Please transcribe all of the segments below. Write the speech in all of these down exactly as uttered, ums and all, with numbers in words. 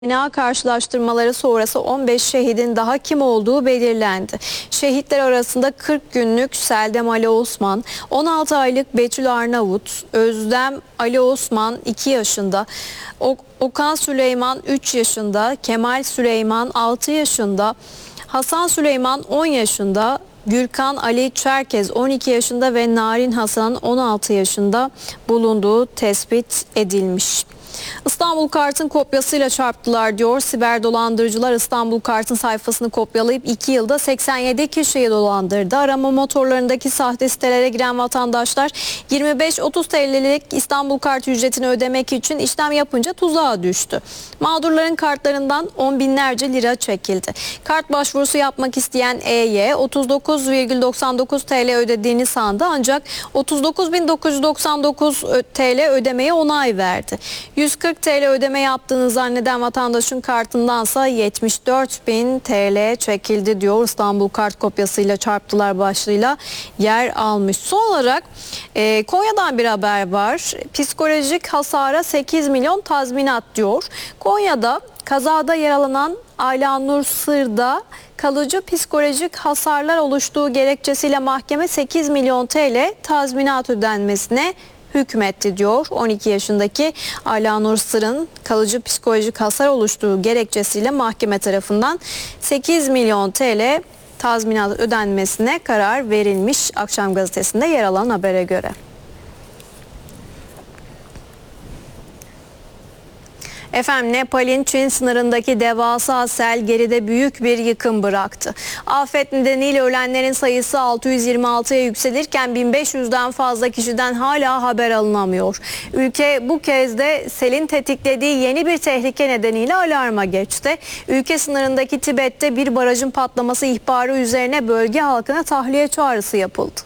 Bina karşılaştırmaları sonrası on beş şehidin daha kim olduğu belirlendi. Şehitler arasında kırk günlük Seldem Ali Osman, on altı aylık Betül Arnavut, Özlem Ali Osman iki yaşında, Okan Süleyman üç yaşında, Kemal Süleyman altı yaşında, Hasan Süleyman on yaşında, Gürkan Ali Çerkez on iki yaşında ve Narin Hasan on altı yaşında bulunduğu tespit edilmiş. İstanbul Kart'ın kopyasıyla çarptılar diyor. Siber dolandırıcılar İstanbul Kart'ın sayfasını kopyalayıp iki yılda seksen yedi kişiyi dolandırdı. Arama motorlarındaki sahte sitelere giren vatandaşlar yirmi beş otuz T L'lik İstanbul Kart ücretini ödemek için işlem yapınca tuzağa düştü. Mağdurların kartlarından on binlerce lira çekildi. Kart başvurusu yapmak isteyen E Y otuz dokuz virgül doksan dokuz T L ödediğini sandı ancak otuz dokuz bin dokuz yüz doksan dokuz T L ödemeye onay verdi. yüz kırk T L ödeme yaptığını zanneden vatandaşın kartındansa yetmiş dört bin T L çekildi diyor. İstanbul Kart kopyasıyla çarptılar başlığıyla yer almış. Son olarak e, Konya'dan bir haber var. Psikolojik hasara sekiz milyon tazminat diyor. Konya'da kazada yaralanan Ayla Nur Sır'da kalıcı psikolojik hasarlar oluştuğu gerekçesiyle mahkeme sekiz milyon T L tazminat ödenmesine hükmetti diyor. on iki yaşındaki Ayla Nur Sır'ın kalıcı psikolojik hasar oluştuğu gerekçesiyle mahkeme tarafından sekiz milyon T L tazminat ödenmesine karar verilmiş. Akşam gazetesinde yer alan habere göre. Efendim, Nepal'in Çin sınırındaki devasa sel geride büyük bir yıkım bıraktı. Afet nedeniyle ölenlerin sayısı altı yüz yirmi altıya yükselirken bin beş yüzden fazla kişiden hala haber alınamıyor. Ülke bu kez de selin tetiklediği yeni bir tehlike nedeniyle alarma geçti. Ülke sınırındaki Tibet'te bir barajın patlaması ihbarı üzerine bölge halkına tahliye çağrısı yapıldı.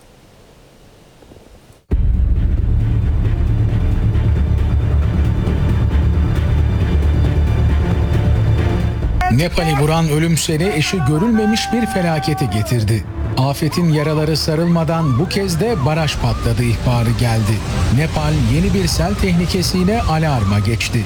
Nepal'i vuran ölüm seli eşi görülmemiş bir felaketi getirdi. Afetin yaraları sarılmadan bu kez de baraj patladı ihbarı geldi. Nepal yeni bir sel tehlikesiyle alarma geçti.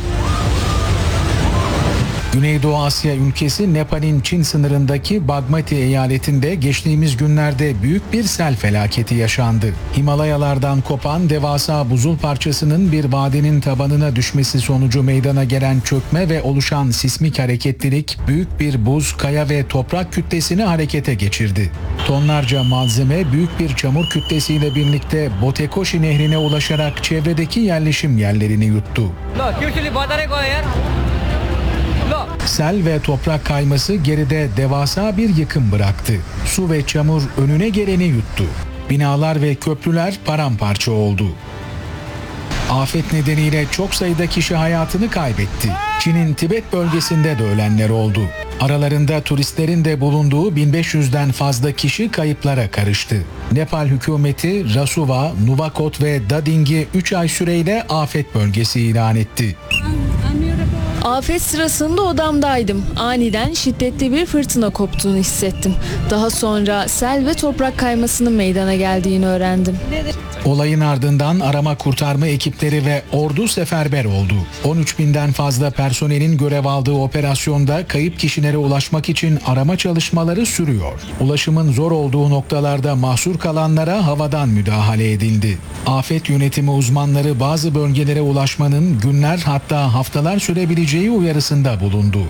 Güneydoğu Asya ülkesi Nepal'in Çin sınırındaki Bagmati eyaletinde geçtiğimiz günlerde büyük bir sel felaketi yaşandı. Himalayalardan kopan devasa buzul parçasının bir vadenin tabanına düşmesi sonucu meydana gelen çökme ve oluşan sismik hareketlilik büyük bir buz, kaya ve toprak kütlesini harekete geçirdi. Tonlarca malzeme büyük bir çamur kütlesiyle birlikte Botekoshi nehrine ulaşarak çevredeki yerleşim yerlerini yuttu. Sel ve toprak kayması geride devasa bir yıkım bıraktı. Su ve çamur önüne geleni yuttu. Binalar ve köprüler paramparça oldu. Afet nedeniyle çok sayıda kişi hayatını kaybetti. Çin'in Tibet bölgesinde de ölenler oldu. Aralarında turistlerin de bulunduğu bin beş yüzden fazla kişi kayıplara karıştı. Nepal hükümeti Rasuva, Nuvakot ve Dading'i üç ay süreyle afet bölgesi ilan etti. Afet sırasında odamdaydım. Aniden şiddetli bir fırtına koptuğunu hissettim. Daha sonra sel ve toprak kaymasının meydana geldiğini öğrendim. Olayın ardından arama kurtarma ekipleri ve ordu seferber oldu. on üç binden fazla personelin görev aldığı operasyonda kayıp kişilere ulaşmak için arama çalışmaları sürüyor. Ulaşımın zor olduğu noktalarda mahsur kalanlara havadan müdahale edildi. Afet yönetimi uzmanları bazı bölgelere ulaşmanın günler hatta haftalar sürebileceği uyarısında bulundu.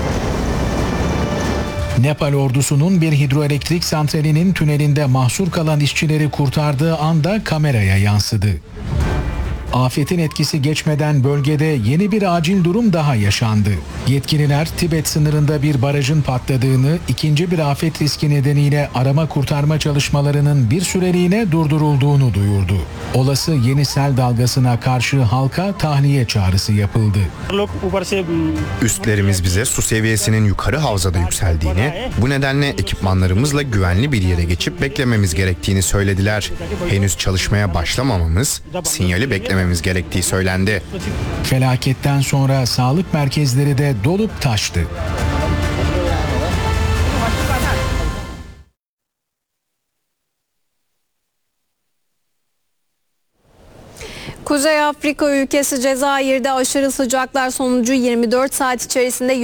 Nepal ordusunun bir hidroelektrik santralinin tünelinde mahsur kalan işçileri kurtardığı anda kameraya yansıdı. Afetin etkisi geçmeden bölgede yeni bir acil durum daha yaşandı. Yetkililer Tibet sınırında bir barajın patladığını, ikinci bir afet riski nedeniyle arama kurtarma çalışmalarının bir süreliğine durdurulduğunu duyurdu. Olası yeni sel dalgasına karşı halka tahliye çağrısı yapıldı. Üstlerimiz bize su seviyesinin yukarı havzada yükseldiğini, bu nedenle ekipmanlarımızla güvenli bir yere geçip beklememiz gerektiğini söylediler. Henüz çalışmaya başlamamamız, sinyali beklememiz gerektiği söylendi. Felaketten sonra sağlık merkezleri de dolup taştı. Kuzey Afrika ülkesi Cezayir'de aşırı sıcaklar sonucu yirmi dört saat içerisinde